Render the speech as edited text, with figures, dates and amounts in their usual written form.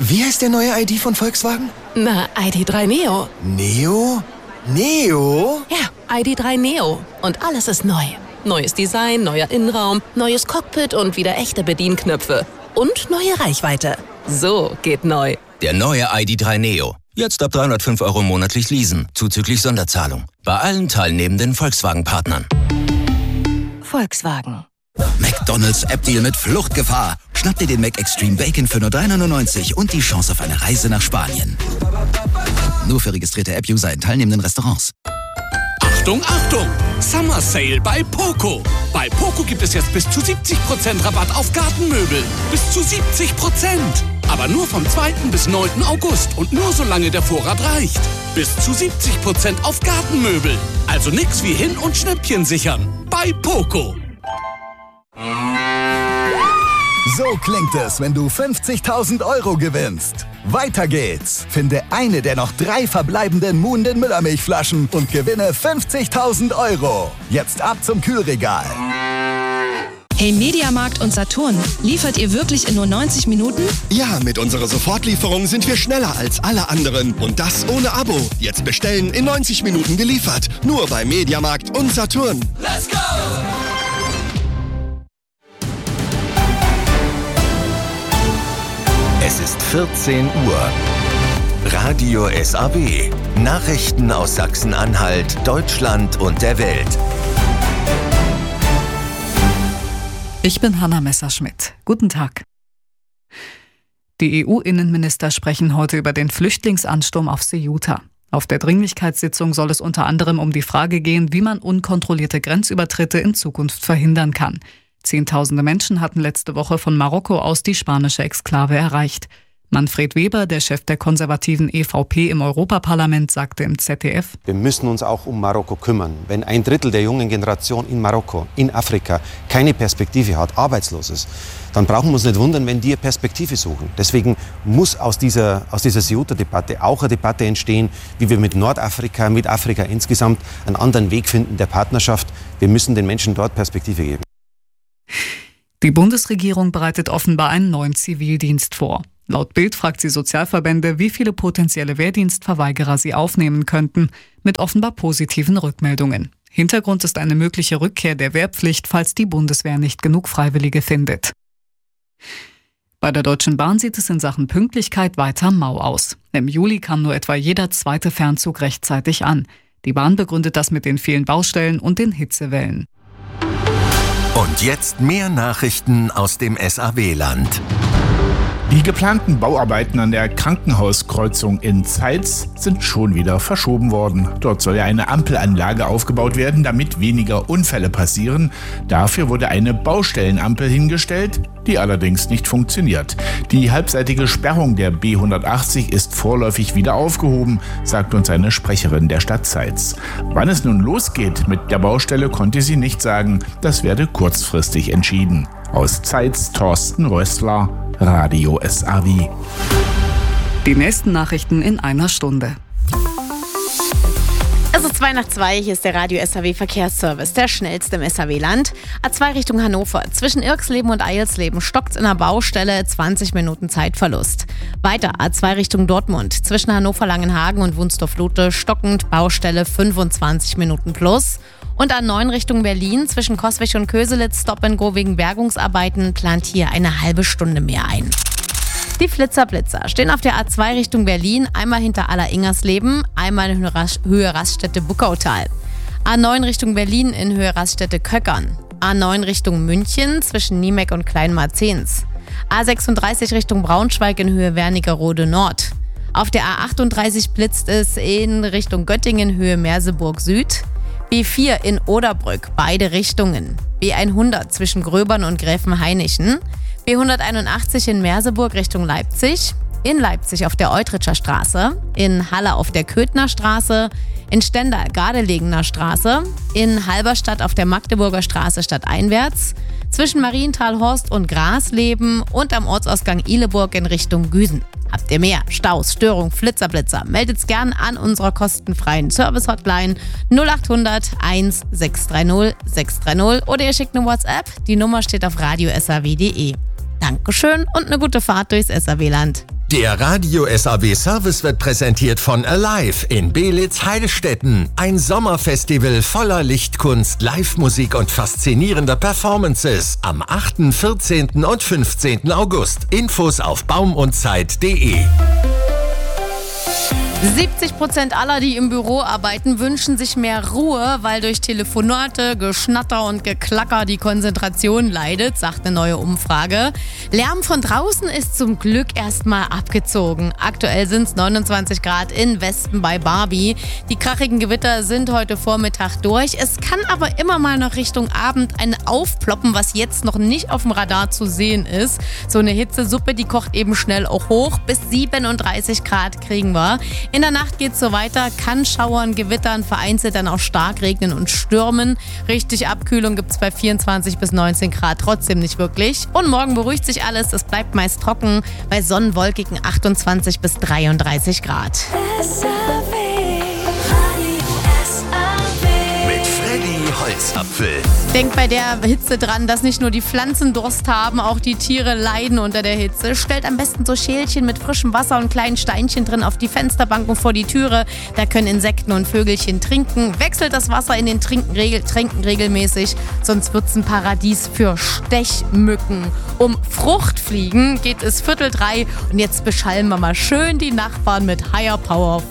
Wie heißt der neue ID von Volkswagen? Na, ID.3 Neo. Neo? Neo? Ja, ID.3 Neo. Und alles ist neu. Neues Design, neuer Innenraum, neues Cockpit und wieder echte Bedienknöpfe. Und neue Reichweite. So geht neu. Der neue ID.3 Neo. Jetzt ab 305 € monatlich leasen, zuzüglich Sonderzahlung. Bei allen teilnehmenden Volkswagen-Partnern. Volkswagen. McDonald's App-Deal mit Fluchtgefahr. Schnapp dir den Mac Extreme Bacon für nur 3,99 € und die Chance auf eine Reise nach Spanien. Nur für registrierte App-User in teilnehmenden Restaurants. Achtung, Achtung! Summer Sale bei Poco. Bei Poco gibt es jetzt bis zu 70% Rabatt auf Gartenmöbel. Bis zu 70%! Aber nur vom 2. bis 9. August und nur solange der Vorrat reicht. Bis zu 70% auf Gartenmöbel. Also nix wie hin- und Schnäppchen sichern. Bei Poco. So klingt es, wenn du 50.000 € gewinnst. Weiter geht's. Finde eine der noch 3 verbleibenden Muhnden Müllermilchflaschen und gewinne 50.000 €. Jetzt ab zum Kühlregal. Hey Mediamarkt und Saturn, liefert ihr wirklich in nur 90 Minuten? Ja, mit unserer Sofortlieferung sind wir schneller als alle anderen. Und das ohne Abo. Jetzt bestellen, in 90 Minuten geliefert. Nur bei Mediamarkt und Saturn. Let's go! Es ist 14 Uhr. Radio SAW. Nachrichten aus Sachsen-Anhalt, Deutschland und der Welt. Ich bin Hanna Messerschmidt. Guten Tag. Die EU-Innenminister sprechen heute über den Flüchtlingsansturm auf Ceuta. Auf der Dringlichkeitssitzung soll es unter anderem um die Frage gehen, wie man unkontrollierte Grenzübertritte in Zukunft verhindern kann. Zehntausende Menschen hatten letzte Woche von Marokko aus die spanische Exklave erreicht. Manfred Weber, der Chef der konservativen EVP im Europaparlament, sagte im ZDF: Wir müssen uns auch um Marokko kümmern. Wenn 1/3 der jungen Generation in Marokko, in Afrika, keine Perspektive hat, arbeitslos ist, dann brauchen wir uns nicht wundern, wenn die eine Perspektive suchen. Deswegen muss aus dieser Ceuta-Debatte auch eine Debatte entstehen, wie wir mit Nordafrika, mit Afrika insgesamt einen anderen Weg finden der Partnerschaft. Wir müssen den Menschen dort Perspektive geben. Die Bundesregierung bereitet offenbar einen neuen Zivildienst vor. Laut Bild fragt sie Sozialverbände, wie viele potenzielle Wehrdienstverweigerer sie aufnehmen könnten, mit offenbar positiven Rückmeldungen. Hintergrund ist eine mögliche Rückkehr der Wehrpflicht, falls die Bundeswehr nicht genug Freiwillige findet. Bei der Deutschen Bahn sieht es in Sachen Pünktlichkeit weiter mau aus. Im Juli kam nur etwa jeder 2. Fernzug rechtzeitig an. Die Bahn begründet das mit den vielen Baustellen und den Hitzewellen. Und jetzt mehr Nachrichten aus dem SAW-Land. Die geplanten Bauarbeiten an der Krankenhauskreuzung in Zeitz sind schon wieder verschoben worden. Dort soll ja eine Ampelanlage aufgebaut werden, damit weniger Unfälle passieren. Dafür wurde eine Baustellenampel hingestellt, die allerdings nicht funktioniert. Die halbseitige Sperrung der B180 ist vorläufig wieder aufgehoben, sagt uns eine Sprecherin der Stadt Zeitz. Wann es nun losgeht mit der Baustelle, konnte sie nicht sagen. Das werde kurzfristig entschieden. Aus Zeitz, Thorsten Rössler, Radio SAW. Die nächsten Nachrichten in einer Stunde. Es ist 2:02, hier ist der Radio SAW Verkehrsservice, der schnellste im SAW-Land. A2 Richtung Hannover, zwischen Irxleben und Eilsleben stockt's in der Baustelle, 20 Minuten Zeitverlust. Weiter A2 Richtung Dortmund, zwischen Hannover-Langenhagen und Wunsdorf-Lote stockend, Baustelle 25 Minuten plus. Und A9 Richtung Berlin, zwischen Coswig und Köselitz, Stop-and-Go wegen Bergungsarbeiten, plant hier eine halbe Stunde mehr ein. Die Flitzer stehen auf der A2 Richtung Berlin, einmal hinter Aller-Ingersleben, einmal in Höhe Raststätte Buckautal. A9 Richtung Berlin in Höhe Raststätte Köckern. A9 Richtung München zwischen Niemeck und Kleinmarzens. A36 Richtung Braunschweig in Höhe Wernigerode Nord. Auf der A38 blitzt es in Richtung Göttingen Höhe Merseburg Süd. B4 in Oderbrück, beide Richtungen. B100 zwischen Gröbern und Gräfenhainichen. B181 in Merseburg Richtung Leipzig. In Leipzig auf der Eutritscher Straße. In Halle auf der Köthner Straße. In Stendal Gardelegener Straße. In Halberstadt auf der Magdeburger Straße stadteinwärts. Zwischen Marienthal-Horst und Grasleben und am Ortsausgang Ihleburg in Richtung Güsen. Habt ihr mehr Staus, Störung, Flitzer, meldet's gern an unserer kostenfreien Service-Hotline 0800 1630 630 oder ihr schickt eine WhatsApp. Die Nummer steht auf radiosaw.de. Dankeschön und eine gute Fahrt durchs SAW-Land. Der Radio SAW Service wird präsentiert von Alive in Belitz-Heilstätten. Ein Sommerfestival voller Lichtkunst, Live-Musik und faszinierender Performances. Am 8., 14. und 15. August. Infos auf baumundzeit.de. 70% aller, die im Büro arbeiten, wünschen sich mehr Ruhe, weil durch Telefonate, Geschnatter und Geklacker die Konzentration leidet, sagt eine neue Umfrage. Lärm von draußen ist zum Glück erstmal abgezogen. Aktuell sind es 29 Grad in Wespen bei Barbie. Die krachigen Gewitter sind heute Vormittag durch. Es kann aber immer mal noch Richtung Abend ein aufploppen, was jetzt noch nicht auf dem Radar zu sehen ist. So eine Hitzesuppe, die kocht eben schnell auch hoch. Bis 37 Grad kriegen wir. In der Nacht geht es so weiter, kann schauern, gewittern, vereinzelt dann auch stark regnen und stürmen. Richtig Abkühlung gibt es bei 24 bis 19 Grad trotzdem nicht wirklich. Und morgen beruhigt sich alles, es bleibt meist trocken, bei sonnenwolkigen 28 bis 33 Grad. Holzapfel. Denkt bei der Hitze dran, dass nicht nur die Pflanzen Durst haben, auch die Tiere leiden unter der Hitze. Stellt am besten so Schälchen mit frischem Wasser und kleinen Steinchen drin auf die Fensterbank und vor die Türe. Da können Insekten und Vögelchen trinken. Wechselt das Wasser in den Tränken regelmäßig, sonst wird's ein Paradies für Stechmücken. Um Fruchtfliegen geht es 2:45 und jetzt beschallen wir mal schön die Nachbarn mit Higher Power